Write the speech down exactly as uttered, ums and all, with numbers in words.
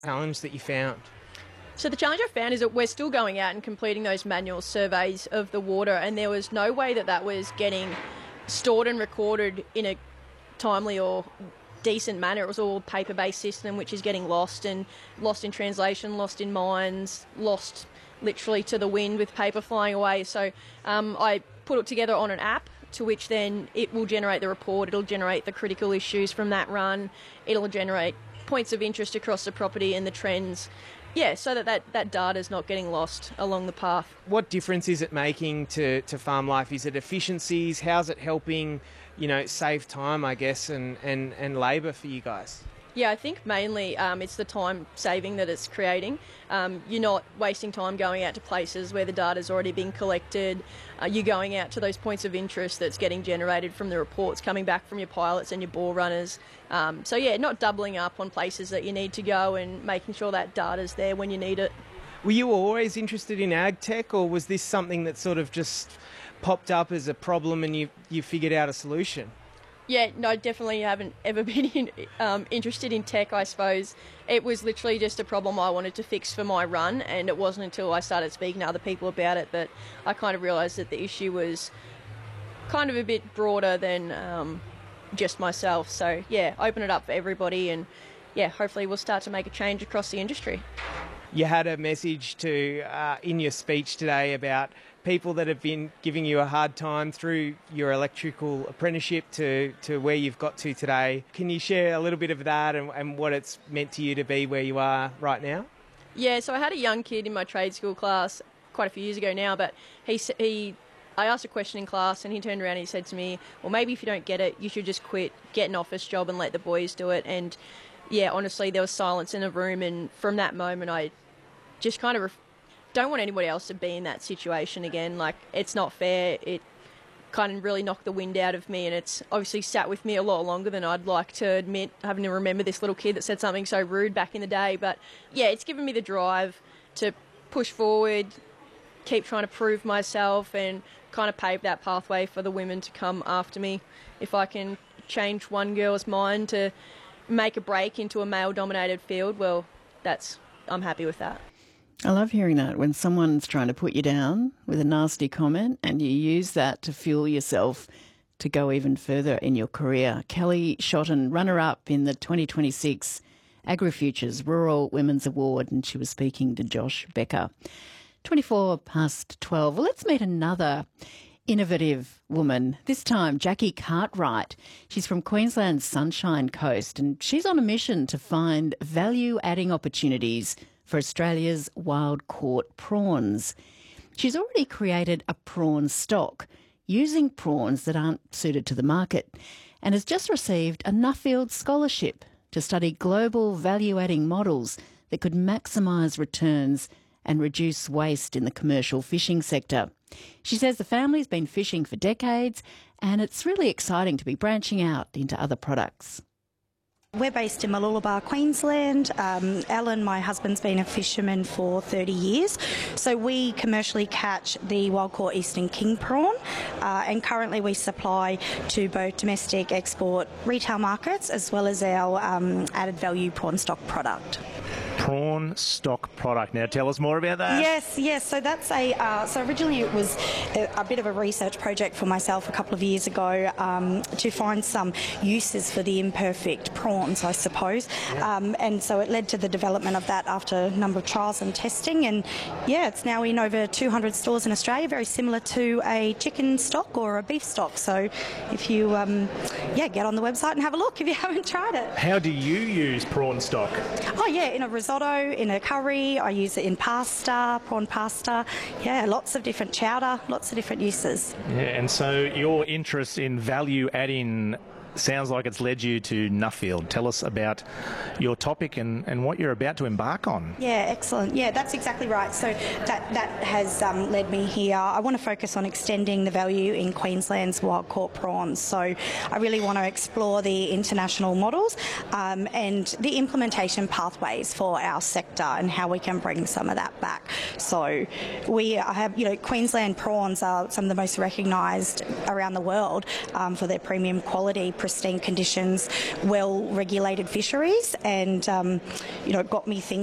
challenge that you found? So the challenge I found is that we're still going out and completing those manual surveys of the water, and there was no way that that was getting stored and recorded in a timely or decent manner. It was all a paper-based system, which is getting lost and lost in translation, lost in mines, lost literally to the wind with paper flying away. So um, I put it together on an app, to which then it will generate the report. It'll generate the critical issues from that run. It'll generate points of interest across the property and the trends. Yeah, so that, that that data is not getting lost along the path. What difference is it making to, to farm life? Is it efficiencies? How's it helping, you know, save time, I guess, and, and, and labour for you guys? Yeah, I think mainly um, it's the time saving that it's creating. Um, you're not wasting time going out to places where the data's already been collected. Uh, you're going out to those points of interest that's getting generated from the reports coming back from your pilots and your bore runners. Um, so yeah, not doubling up on places that you need to go and making sure that data's there when you need it. Were you always interested in ag tech, or was this something that sort of just popped up as a problem and you, you figured out a solution? Yeah, no, definitely haven't ever been in, um, interested in tech, I suppose. It was literally just a problem I wanted to fix for my run, and it wasn't until I started speaking to other people about it that I kind of realised that the issue was kind of a bit broader than um, just myself. So, yeah, open it up for everybody, and, yeah, hopefully we'll start to make a change across the industry. You had a message to uh, in your speech today about people that have been giving you a hard time through your electrical apprenticeship to, to where you've got to today. Can you share a little bit of that and, and what it's meant to you to be where you are right now? Yeah, so I had a young kid in my trade school class quite a few years ago now, but he he I asked a question in class and he turned around and he said to me, well, maybe if you don't get it, you should just quit, get an office job and let the boys do it. And yeah, honestly, there was silence in the room, and from that moment I just kind of ref- don't want anybody else to be in that situation again. Like, it's not fair. It kind of really knocked the wind out of me, and it's obviously sat with me a lot longer than I'd like to admit, having to remember this little kid that said something so rude back in the day. But yeah, it's given me the drive to push forward, keep trying to prove myself, and kind of pave that pathway for the women to come after me. If I can change one girl's mind to make a break into a male-dominated field, well, that's I'm happy with that. I love hearing that, when someone's trying to put you down with a nasty comment and you use that to fuel yourself to go even further in your career. Kelly Shotton, runner-up in the twenty twenty-six AgriFutures Rural Women's Award, and she was speaking to Josh Becker. twenty-four past twelve. Well, let's meet another innovative woman, this time Jackie Cartwright. She's from Queensland's Sunshine Coast, and she's on a mission to find value-adding opportunities for Australia's wild-caught prawns. She's already created a prawn stock using prawns that aren't suited to the market, and has just received a Nuffield Scholarship to study global value-adding models that could maximise returns and reduce waste in the commercial fishing sector. She says the family's been fishing for decades, and it's really exciting to be branching out into other products. We're based in Mooloolaba, Queensland. Um, Alan, my husband's been a fisherman for thirty years. So we commercially catch the wild-caught eastern king prawn, uh, and currently we supply to both domestic, export, retail markets, as well as our um, added value prawn stock product. Prawn stock product. Now tell us more about that. Yes, yes. So that's a. Uh, so originally it was a, a bit of a research project for myself a couple of years ago um, to find some uses for the imperfect prawns, I suppose. Yeah. Um, and so it led to the development of that after a number of trials and testing. And yeah, it's now in over two hundred stores in Australia, very similar to a chicken stock or a beef stock. So if you, um, yeah, get on the website and have a look if you haven't tried it. How do you use prawn stock? Oh yeah, in a risotto, in a curry. I use it in pasta, prawn pasta. Yeah, lots of different chowder, lots of different uses. Yeah, and so your interest in value adding sounds like it's led you to Nuffield. Tell us about your topic and, and what you're about to embark on. Yeah, excellent. Yeah, that's exactly right. So that, that has um, led me here. I want to focus on extending the value in Queensland's wild-caught prawns. So I really want to explore the international models um, and the implementation pathways for our sector and how we can bring some of that back. So we have, you know, Queensland prawns are some of the most recognised around the world um, for their premium quality pristine conditions, well-regulated fisheries, and um, you know, got me thinking.